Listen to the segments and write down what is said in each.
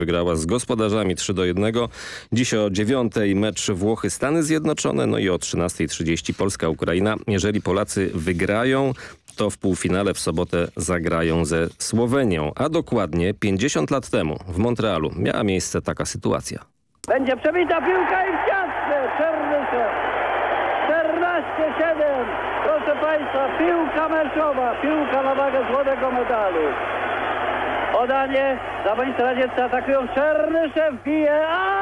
Wygrała z gospodarzami 3-1. Dziś o 9:00 mecz Włochy-Stany Zjednoczone, no i o 13:30 Polska-Ukraina. Jeżeli Polacy wygrają, to w półfinale w sobotę zagrają ze Słowenią. A dokładnie 50 lat temu w Montrealu miała miejsce taka sytuacja. Będzie przebita piłka i w ciastce. Czernysze. 14-7. Proszę Państwa, piłka meczowa. Piłka na wagę złotego medalu. Podanie. Zawodnicy radzieccy atakują. Czernysze wbije.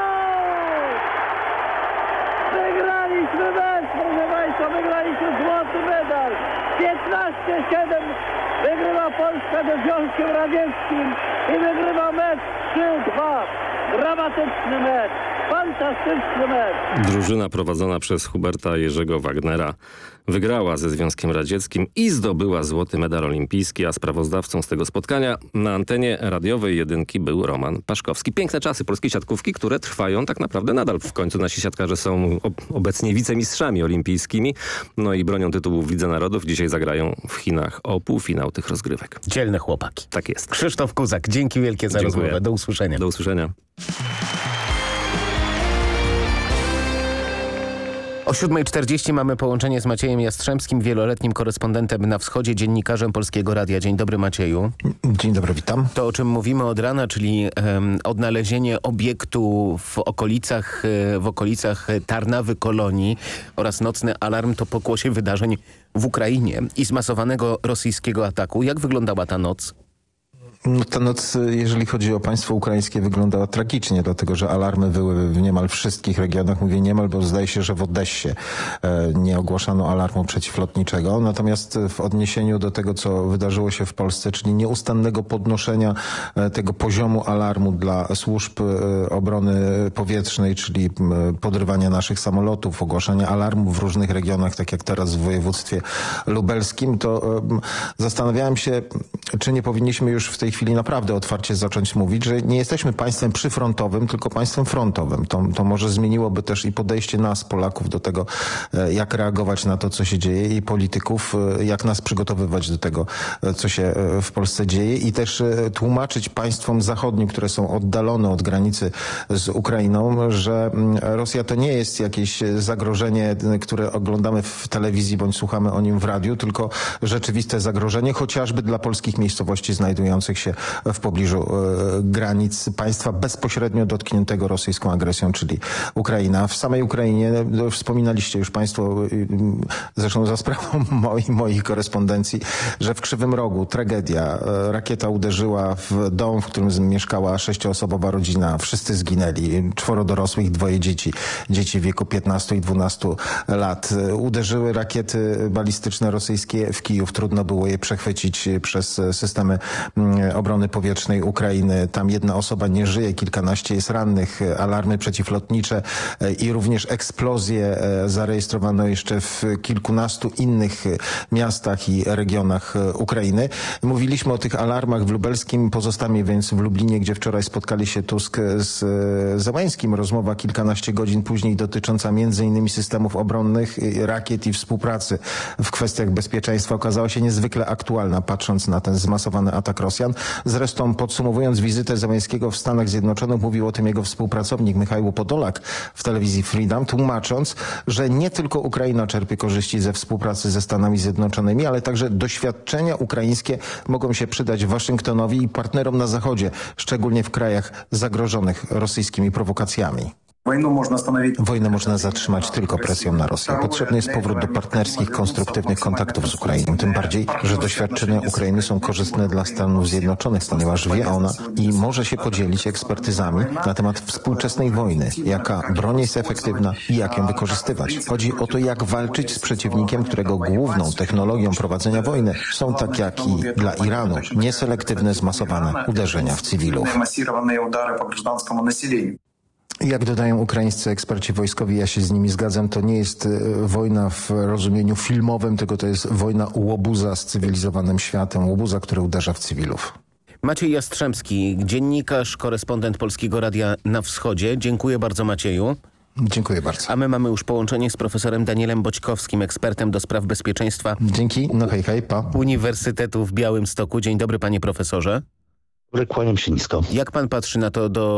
Wygraliśmy mecz, proszę Państwa. Wygraliśmy złoty medal. 15-7. Wygrywa Polska ze Związkiem Radzieckim. I wygrywa mecz 3-2. Dramatyczny mecz. Fantastyczny mecz. Drużyna prowadzona przez Huberta Jerzego Wagnera wygrała ze Związkiem Radzieckim i zdobyła złoty medal olimpijski, a sprawozdawcą z tego spotkania na antenie radiowej Jedynki był Roman Paszkowski. Piękne czasy polskiej siatkówki, które trwają tak naprawdę nadal. W końcu nasi siatkarze są obecnie wicemistrzami olimpijskimi, no i bronią tytułu w Lidze Narodów. Dzisiaj zagrają w Chinach o półfinał tych rozgrywek. Dzielne chłopaki. Tak jest. Krzysztof Kuzak, dzięki wielkie za rozmowę. Do usłyszenia. Do usłyszenia. O 7:40 mamy połączenie z Maciejem Jastrzębskim, wieloletnim korespondentem na wschodzie, dziennikarzem Polskiego Radia. Dzień dobry, Macieju. Dzień dobry, witam. To, o czym mówimy od rana, czyli odnalezienie obiektu w okolicach Tarnawy Kolonii oraz nocny alarm to pokłosie wydarzeń w Ukrainie i zmasowanego rosyjskiego ataku. Jak wyglądała ta noc? No, ta noc, jeżeli chodzi o państwo ukraińskie, wyglądała tragicznie, dlatego że alarmy były w niemal wszystkich regionach. Mówię niemal, bo zdaje się, że w Odessie nie ogłaszano alarmu przeciwlotniczego. Natomiast w odniesieniu do tego, co wydarzyło się w Polsce, czyli nieustannego podnoszenia tego poziomu alarmu dla służb obrony powietrznej, czyli podrywania naszych samolotów, ogłaszania alarmu w różnych regionach, tak jak teraz w województwie lubelskim, to zastanawiałem się, czy nie powinniśmy już w tej chwili naprawdę otwarcie zacząć mówić, że nie jesteśmy państwem przyfrontowym, tylko państwem frontowym. To może zmieniłoby też i podejście nas, Polaków, do tego, jak reagować na to, co się dzieje, i polityków, jak nas przygotowywać do tego, co się w Polsce dzieje, i też tłumaczyć państwom zachodnim, które są oddalone od granicy z Ukrainą, że Rosja to nie jest jakieś zagrożenie, które oglądamy w telewizji bądź słuchamy o nim w radiu, tylko rzeczywiste zagrożenie, chociażby dla polskich miejscowości znajdujących się w pobliżu granic państwa bezpośrednio dotkniętego rosyjską agresją, czyli Ukraina. W samej Ukrainie, wspominaliście już państwo, zresztą za sprawą moich korespondencji, że w Krzywym Rogu tragedia. Rakieta uderzyła w dom, w którym mieszkała 6-osobowa rodzina. Wszyscy zginęli. 4 dorosłych, 2 dzieci. Dzieci w wieku 15 i 12 lat. Uderzyły rakiety balistyczne rosyjskie w Kijów. Trudno było je przechwycić przez systemy obrony powietrznej Ukrainy. Tam 1 osoba nie żyje, kilkanaście jest rannych. Alarmy przeciwlotnicze i również eksplozje zarejestrowano jeszcze w kilkunastu innych miastach i regionach Ukrainy. Mówiliśmy o tych alarmach w lubelskim, pozostanie więc w Lublinie, gdzie wczoraj spotkali się Tusk z Zełańskim. Rozmowa kilkanaście godzin później dotycząca m.in. systemów obronnych, rakiet i współpracy w kwestiach bezpieczeństwa okazała się niezwykle aktualna, patrząc na ten zmasowany atak Rosjan. Zresztą podsumowując wizytę Zełańskiego w Stanach Zjednoczonych, mówił o tym jego współpracownik Michał Podolak w telewizji Freedom, tłumacząc, że nie tylko Ukraina czerpie korzyści ze współpracy ze Stanami Zjednoczonymi, ale także doświadczenia ukraińskie mogą się przydać Waszyngtonowi i partnerom na Zachodzie, szczególnie w krajach zagrożonych rosyjskimi prowokacjami. Wojnę można zatrzymać tylko presją na Rosję. Potrzebny jest powrót do partnerskich, konstruktywnych kontaktów z Ukrainą. Tym bardziej, że doświadczenia Ukrainy są korzystne dla Stanów Zjednoczonych, ponieważ wie ona i może się podzielić ekspertyzami na temat współczesnej wojny, jaka broń jest efektywna i jak ją wykorzystywać. Chodzi o to, jak walczyć z przeciwnikiem, którego główną technologią prowadzenia wojny są, tak jak i dla Iranu, nieselektywne, zmasowane uderzenia w cywilów. Jak dodają ukraińscy eksperci wojskowi, ja się z nimi zgadzam, to nie jest wojna w rozumieniu filmowym, tylko to jest wojna łobuza z cywilizowanym światem, łobuza, który uderza w cywilów. Maciej Jastrzębski, dziennikarz, korespondent Polskiego Radia na Wschodzie. Dziękuję bardzo, Macieju. Dziękuję bardzo. A my mamy już połączenie z profesorem Danielem Boćkowskim, ekspertem do spraw bezpieczeństwa. Dzięki, no hej, pa. Uniwersytetu w Białymstoku. Dzień dobry, panie profesorze. Kłaniam się nisko. Jak pan patrzy na to